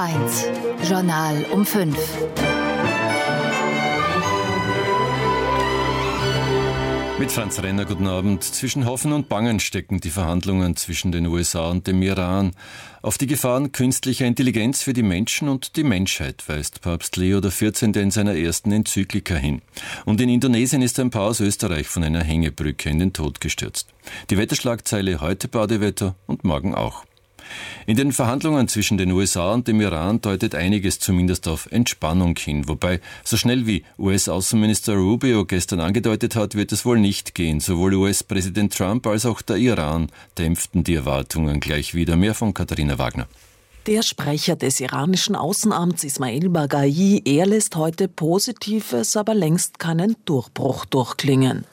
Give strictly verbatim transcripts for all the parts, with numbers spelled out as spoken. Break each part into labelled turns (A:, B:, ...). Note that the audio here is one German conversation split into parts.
A: eins, Journal um fünf.
B: Mit Franz Renner, guten Abend. Zwischen Hoffen und Bangen stecken die Verhandlungen zwischen den U S A und dem Iran. Auf die Gefahren künstlicher Intelligenz für die Menschen und die Menschheit weist Papst Leo der vierzehnte in seiner ersten Enzyklika hin. Und in Indonesien ist ein Paar aus Österreich von einer Hängebrücke in den Tod gestürzt. Die Wetterschlagzeile: heute Badewetter und morgen auch. In den Verhandlungen zwischen den U S A und dem Iran deutet einiges zumindest auf Entspannung hin. Wobei, so schnell wie U S-Außenminister Rubio gestern angedeutet hat, wird es wohl nicht gehen. Sowohl U S-Präsident Trump als auch der Iran dämpften die Erwartungen gleich wieder. Mehr von Katharina Wagner.
C: Der Sprecher des iranischen Außenamts Ismail Baghai, er lässt heute Positives, aber längst keinen Durchbruch durchklingen.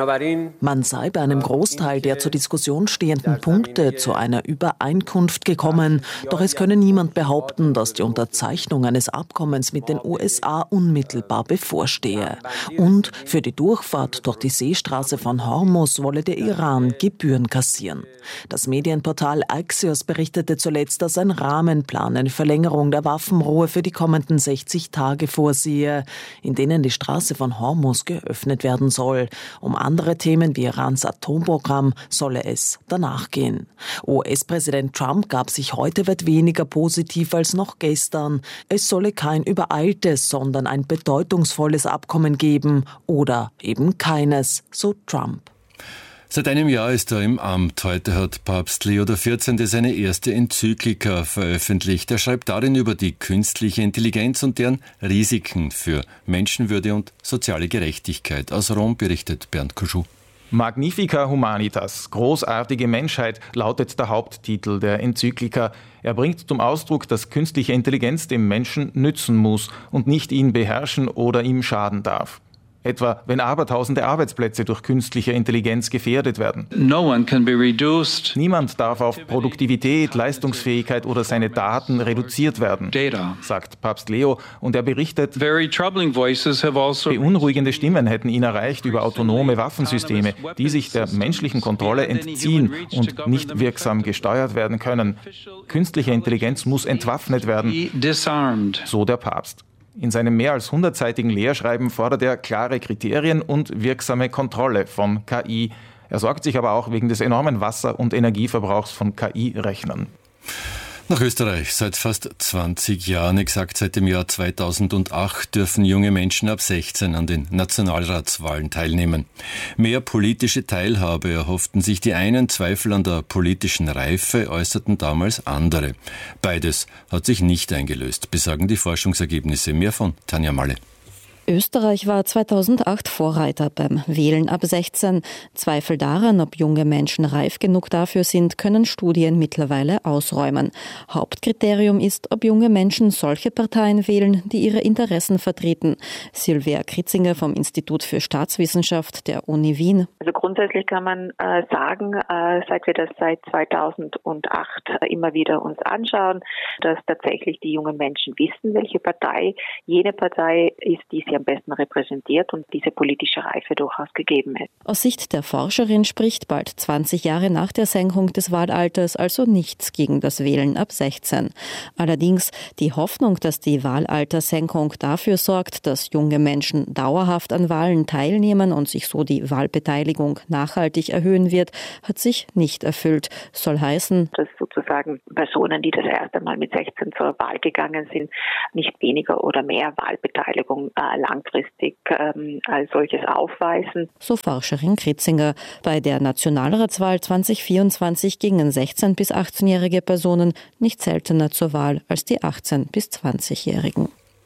C: Man sei bei einem Großteil der zur Diskussion stehenden Punkte zu einer Übereinkunft gekommen, doch es könne niemand behaupten, dass die Unterzeichnung eines Abkommens mit den U S A unmittelbar bevorstehe. Und für die Durchfahrt durch die Seestraße von Hormuz wolle der Iran Gebühren kassieren. Das Medienportal Axios berichtete zuletzt, dass ein Rahmenplan eine Verlängerung der Waffenruhe für die kommenden sechzig Tage vorsehe, in denen die Straße von Hormuz geöffnet werden soll. Um andere Themen wie Irans Atomprogramm solle es danach gehen. U S-Präsident Trump gab sich heute weit weniger positiv als noch gestern. Es solle kein übereiltes, sondern ein bedeutungsvolles Abkommen geben oder eben keines, so Trump.
B: Seit einem Jahr ist er im Amt. Heute hat Papst Leo der vierzehnte seine erste Enzyklika veröffentlicht. Er schreibt darin über die künstliche Intelligenz und deren Risiken für Menschenwürde und soziale Gerechtigkeit. Aus Rom berichtet Bernd Kuschel.
D: Magnifica Humanitas, großartige Menschheit, lautet der Haupttitel der Enzyklika. Er bringt zum Ausdruck, dass künstliche Intelligenz dem Menschen nützen muss und nicht ihn beherrschen oder ihm schaden darf. Etwa, wenn abertausende Arbeitsplätze durch künstliche Intelligenz gefährdet werden.
E: No one can be reduced.
D: Niemand darf auf Produktivität, Leistungsfähigkeit oder seine Daten reduziert werden,
E: Data.
D: sagt Papst Leo. Und er berichtet,
E: Very troubling voices have also
D: beunruhigende Stimmen hätten ihn erreicht über autonome Waffensysteme, die sich der menschlichen Kontrolle entziehen und nicht wirksam gesteuert werden können. Künstliche Intelligenz muss entwaffnet werden,
E: disarmed.
D: So der Papst. In seinem mehr als hundertseitigen Lehrschreiben fordert er klare Kriterien und wirksame Kontrolle von K I. Er sorgt sich aber auch wegen des enormen Wasser- und Energieverbrauchs von K I-Rechnern.
B: Nach Österreich. Seit fast zwanzig Jahren, exakt seit dem Jahr zweitausendacht, dürfen junge Menschen ab sechzehn an den Nationalratswahlen teilnehmen. Mehr politische Teilhabe erhofften sich die einen, Zweifel an der politischen Reife äußerten damals andere. Beides hat sich nicht eingelöst, besagen die Forschungsergebnisse. Mehr von Tanja Malle.
F: Österreich war zweitausendacht Vorreiter beim Wählen ab sechzehn. Zweifel daran, ob junge Menschen reif genug dafür sind, können Studien mittlerweile ausräumen. Hauptkriterium ist, ob junge Menschen solche Parteien wählen, die ihre Interessen vertreten. Silvia Kritzinger vom Institut für Staatswissenschaft der Uni Wien.
G: Also grundsätzlich kann man äh, sagen, äh, seit wir das seit zweitausendacht äh, immer wieder uns anschauen, dass tatsächlich die jungen Menschen wissen, welche Partei jene Partei ist, die sie am besten repräsentiert und diese politische Reife durchaus gegeben ist.
F: Aus Sicht der Forscherin spricht bald zwanzig Jahre nach der Senkung des Wahlalters also nichts gegen das Wählen ab sechzehn. Allerdings die Hoffnung, dass die Wahlaltersenkung dafür sorgt, dass junge Menschen dauerhaft an Wahlen teilnehmen und sich so die Wahlbeteiligung nachhaltig erhöhen wird, hat sich nicht erfüllt. Soll heißen,
G: dass sozusagen Personen, die das erste Mal mit sechzehn zur Wahl gegangen sind, nicht weniger oder mehr Wahlbeteiligung äh, langfristig ähm, als solches aufweisen.
F: So Forscherin Kritzinger. Bei der Nationalratswahl zwanzig vierundzwanzig gingen sechzehn- bis achtzehnjährige Personen nicht seltener zur Wahl als die achtzehn- bis zwanzigjährigen.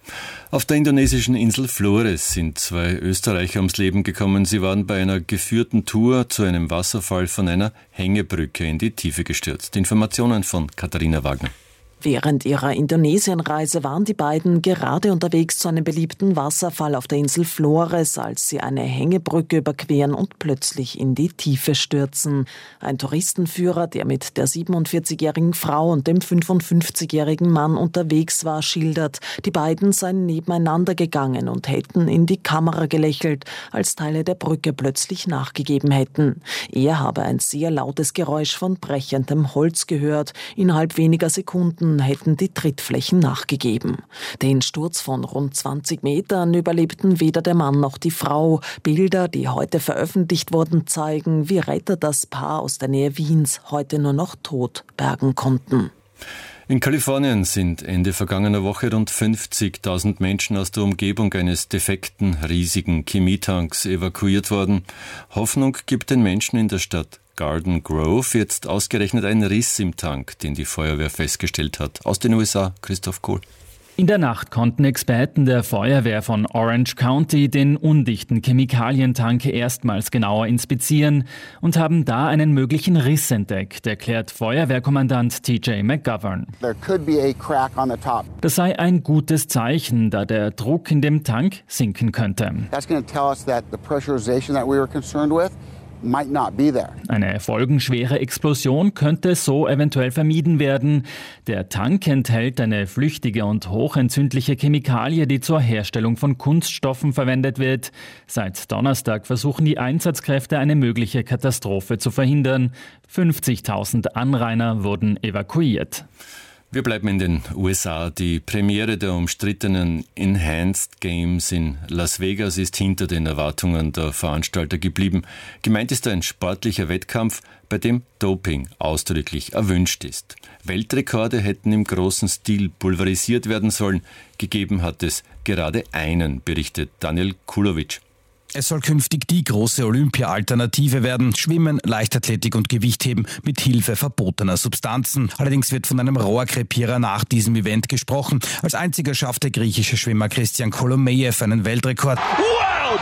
B: Auf der indonesischen Insel Flores sind zwei Österreicher ums Leben gekommen. Sie waren bei einer geführten Tour zu einem Wasserfall von einer Hängebrücke in die Tiefe gestürzt. Informationen von Katharina Wagner.
C: Während ihrer Indonesienreise waren die beiden gerade unterwegs zu einem beliebten Wasserfall auf der Insel Flores, als sie eine Hängebrücke überqueren und plötzlich in die Tiefe stürzen. Ein Touristenführer, der mit der siebenundvierzigjährigen Frau und dem fünfundfünfzigjährigen Mann unterwegs war, schildert, die beiden seien nebeneinander gegangen und hätten in die Kamera gelächelt, als Teile der Brücke plötzlich nachgegeben hätten. Er habe ein sehr lautes Geräusch von brechendem Holz gehört. Innerhalb weniger Sekunden Boden hätten die Trittflächen nachgegeben. Den Sturz von rund zwanzig Metern überlebten weder der Mann noch die Frau. Bilder, die heute veröffentlicht wurden, zeigen, wie Retter das Paar aus der Nähe Wiens heute nur noch tot bergen konnten.
B: In Kalifornien sind Ende vergangener Woche rund fünfzigtausend Menschen aus der Umgebung eines defekten, riesigen Chemietanks evakuiert worden. Hoffnung gibt den Menschen in der Stadt Garden Grove jetzt ausgerechnet ein Riss im Tank, den die Feuerwehr festgestellt hat. Aus den U S A, Christoph Kohl.
H: In der Nacht konnten Experten der Feuerwehr von Orange County den undichten Chemikalientank erstmals genauer inspizieren und haben da einen möglichen Riss entdeckt, erklärt Feuerwehrkommandant T J McGovern. Das sei ein gutes Zeichen, da der Druck in dem Tank sinken könnte. Eine folgenschwere Explosion könnte so eventuell vermieden werden. Der Tank enthält eine flüchtige und hochentzündliche Chemikalie, die zur Herstellung von Kunststoffen verwendet wird. Seit Donnerstag versuchen die Einsatzkräfte, eine mögliche Katastrophe zu verhindern. fünfzigtausend Anrainer wurden evakuiert.
B: Wir bleiben in den U S A. Die Premiere der umstrittenen Enhanced Games in Las Vegas ist hinter den Erwartungen der Veranstalter geblieben. Gemeint ist ein sportlicher Wettkampf, bei dem Doping ausdrücklich erwünscht ist. Weltrekorde hätten im großen Stil pulverisiert werden sollen. Gegeben hat es gerade einen, berichtet Daniel Kulovic.
I: Es soll künftig die große Olympia-Alternative werden. Schwimmen, Leichtathletik und Gewichtheben mit Hilfe verbotener Substanzen. Allerdings wird von einem Rohrkrepierer nach diesem Event gesprochen. Als einziger schafft der griechische Schwimmer Christian Kolomejew einen Weltrekord. World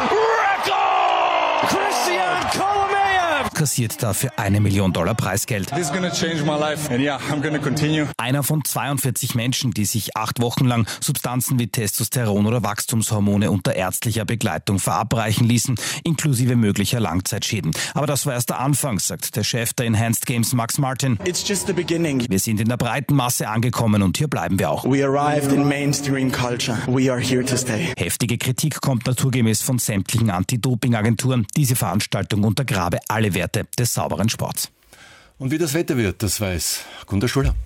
I: Record! Christian Kolomejew! Kassiert dafür eine Million Dollar Preisgeld.
J: This is gonna change my life and yeah, I'm gonna continue.
I: Einer von zweiundvierzig Menschen, die sich acht Wochen lang Substanzen wie Testosteron oder Wachstumshormone unter ärztlicher Begleitung verabreichen ließen, inklusive möglicher Langzeitschäden. Aber das war erst der Anfang, sagt der Chef der Enhanced Games, Max Martin.
J: It's just the beginning.
I: Wir sind in der breiten Masse angekommen und hier bleiben wir auch.
J: We arrived in mainstream culture. We are here to stay.
I: Heftige Kritik kommt naturgemäß von sämtlichen Anti-Doping-Agenturen. Diese Veranstaltung untergrabe alle Werte des sauberen Sports.
B: Und wie das Wetter wird, das weiß Gunda Schuller.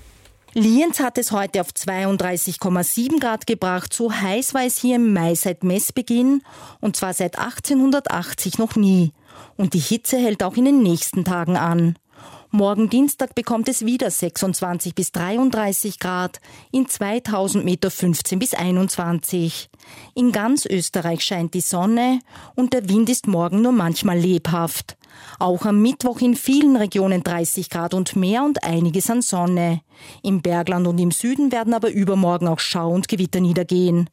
K: Lienz hat es heute auf zweiunddreißig Komma sieben Grad gebracht. So heiß war es hier im Mai seit Messbeginn und zwar seit achtzehnhundertachtzig noch nie. Und die Hitze hält auch in den nächsten Tagen an. Morgen Dienstag bekommt es wieder sechsundzwanzig bis dreiunddreißig Grad, in zweitausend Meter fünfzehn bis einundzwanzig. In ganz Österreich scheint die Sonne und der Wind ist morgen nur manchmal lebhaft. Auch am Mittwoch in vielen Regionen dreißig Grad und mehr und einiges an Sonne. Im Bergland und im Süden werden aber übermorgen auch Schau- und Gewitter niedergehen.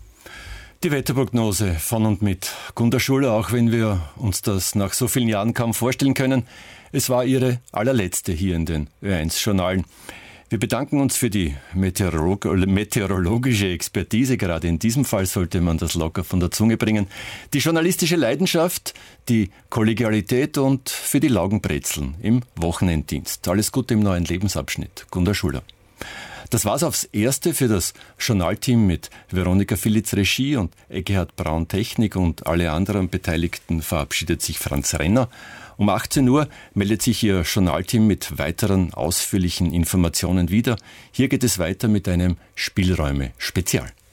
B: Die Wetterprognose von und mit Gunda Schuller, auch wenn wir uns das nach so vielen Jahren kaum vorstellen können. Es war ihre allerletzte hier in den Ö eins Journalen. Wir bedanken uns für die Meteorolog- meteorologische Expertise. Gerade in diesem Fall sollte man das locker von der Zunge bringen. Die journalistische Leidenschaft, die Kollegialität und für die Laugenbrezeln im Wochenenddienst. Alles Gute im neuen Lebensabschnitt. Gunda Schuller. Das war's aufs Erste für das Journalteam mit Veronika Filitz Regie und Eckehard Braun Technik und alle anderen Beteiligten verabschiedet sich Franz Renner. Um achtzehn Uhr meldet sich Ihr Journalteam mit weiteren ausführlichen Informationen wieder. Hier geht es weiter mit einem Spielräume-Spezial.